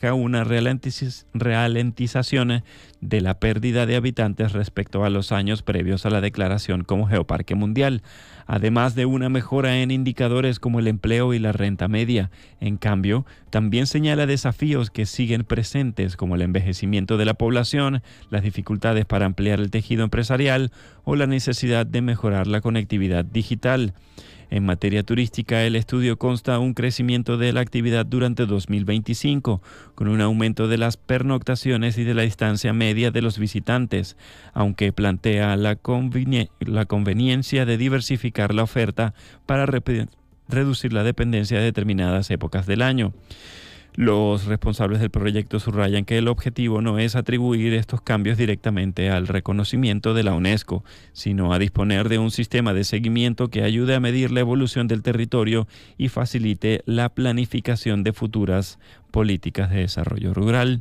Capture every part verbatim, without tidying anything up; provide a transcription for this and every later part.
refleja una ralentiz- ralentización de la pérdida de habitantes respecto a los años previos a la declaración como geoparque mundial, además de una mejora en indicadores como el empleo y la renta media. En cambio, también señala desafíos que siguen presentes como el envejecimiento de la población, las dificultades para ampliar el tejido empresarial o la necesidad de mejorar la conectividad digital. En materia turística, el estudio consta un crecimiento de la actividad durante dos mil veinticinco, con un aumento de las pernoctaciones y de la distancia media de los visitantes, aunque plantea la, conveni- la conveniencia de diversificar la oferta para re- reducir la dependencia de determinadas épocas del año. Los responsables del proyecto subrayan que el objetivo no es atribuir estos cambios directamente al reconocimiento de la UNESCO, sino a disponer de un sistema de seguimiento que ayude a medir la evolución del territorio y facilite la planificación de futuras políticas de desarrollo rural.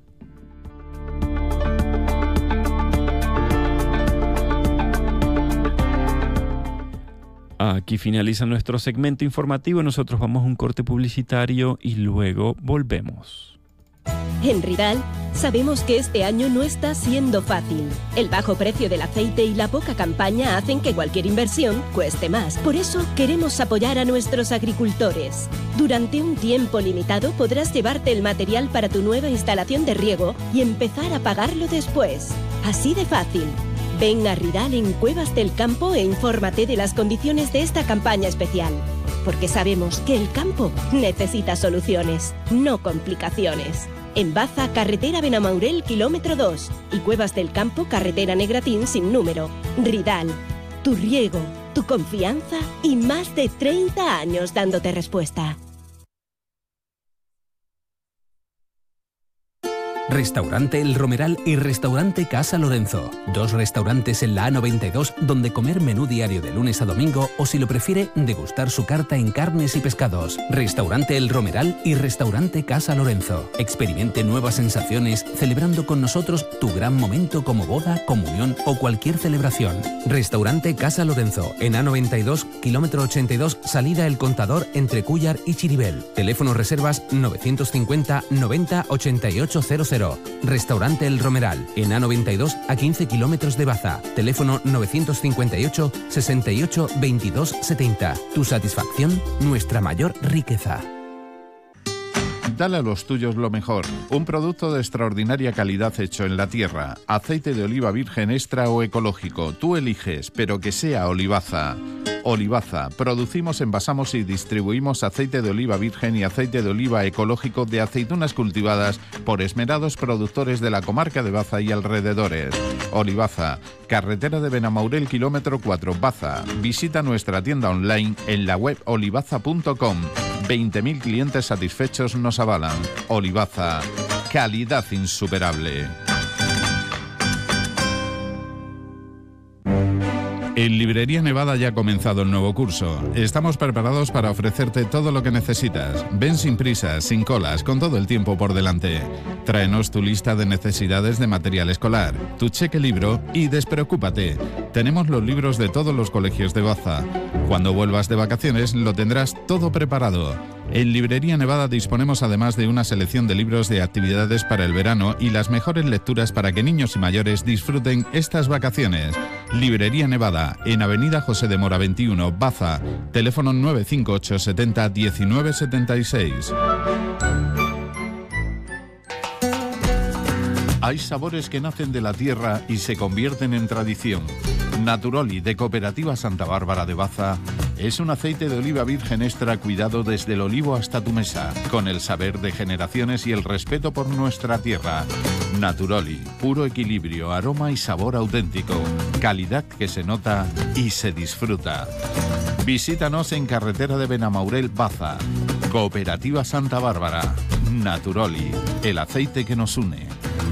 Aquí finaliza nuestro segmento informativo. Nosotros vamos a un corte publicitario y luego volvemos. En Ridal sabemos que este año no está siendo fácil. El bajo precio del aceite y la poca campaña hacen que cualquier inversión cueste más. Por eso queremos apoyar a nuestros agricultores. Durante un tiempo limitado podrás llevarte el material para tu nueva instalación de riego y empezar a pagarlo después. Así de fácil. Ven a Ridal en Cuevas del Campo e infórmate de las condiciones de esta campaña especial. Porque sabemos que el campo necesita soluciones, no complicaciones. En Baza, carretera Benamaurel, kilómetro dos. Y Cuevas del Campo, carretera Negratín, sin número. Ridal, tu riego, tu confianza y más de treinta años dándote respuesta. Restaurante El Romeral y Restaurante Casa Lorenzo. Dos restaurantes en la A noventa y dos donde comer menú diario de lunes a domingo o, si lo prefiere, degustar su carta en carnes y pescados. Restaurante El Romeral y Restaurante Casa Lorenzo. Experimente nuevas sensaciones celebrando con nosotros tu gran momento como boda, comunión o cualquier celebración. Restaurante Casa Lorenzo en A noventa y dos, kilómetro ochenta y dos, salida El Contador entre Cúllar y Chiribel. Teléfono reservas novecientos cincuenta noventa ochenta y ocho cero cero. Restaurante El Romeral, en A noventa y dos, a quince kilómetros de Baza. Teléfono novecientos cincuenta y ocho sesenta y ocho veintidós setenta. Tu satisfacción, nuestra mayor riqueza. Dale a los tuyos lo mejor. Un producto de extraordinaria calidad hecho en la tierra. Aceite de oliva virgen extra o ecológico. Tú eliges, pero que sea Olivaza. Olivaza. Producimos, envasamos y distribuimos aceite de oliva virgen y aceite de oliva ecológico de aceitunas cultivadas por esmerados productores de la comarca de Baza y alrededores. Olivaza. Carretera de Benamaurel, kilómetro cuatro, Baza. Visita nuestra tienda online en la web olivaza punto com. veinte mil clientes satisfechos nos avalan. Olivaza. Calidad insuperable. En Librería Nevada ya ha comenzado el nuevo curso. Estamos preparados para ofrecerte todo lo que necesitas. Ven sin prisas, sin colas, con todo el tiempo por delante. Tráenos tu lista de necesidades de material escolar, tu cheque libro y despreocúpate. Tenemos los libros de todos los colegios de Baza. Cuando vuelvas de vacaciones lo tendrás todo preparado. En Librería Nevada disponemos además de una selección de libros de actividades para el verano y las mejores lecturas para que niños y mayores disfruten estas vacaciones. Librería Nevada, en Avenida José de Mora veintiuno, Baza. Teléfono nueve cinco ocho setenta diecinueve setenta y seis. Hay sabores que nacen de la tierra y se convierten en tradición. Naturoli, de Cooperativa Santa Bárbara de Baza, es un aceite de oliva virgen extra cuidado desde el olivo hasta tu mesa, con el saber de generaciones y el respeto por nuestra tierra. Naturoli, puro equilibrio, aroma y sabor auténtico, calidad que se nota y se disfruta. Visítanos en carretera de Benamaurel, Baza. Cooperativa Santa Bárbara. Naturoli, el aceite que nos une.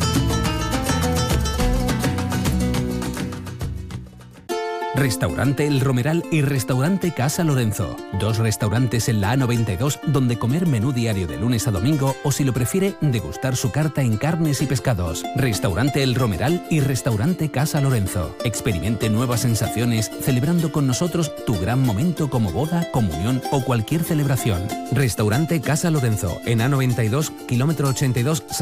Restaurante El Romeral y Restaurante Casa Lorenzo. Dos restaurantes en la A noventa y dos donde comer menú diario de lunes a domingo o, si lo prefiere, degustar su carta en carnes y pescados. Restaurante El Romeral y Restaurante Casa Lorenzo. Experimente nuevas sensaciones celebrando con nosotros tu gran momento como boda, comunión o cualquier celebración. Restaurante Casa Lorenzo en A noventa y dos, kilómetro ochenta y dos,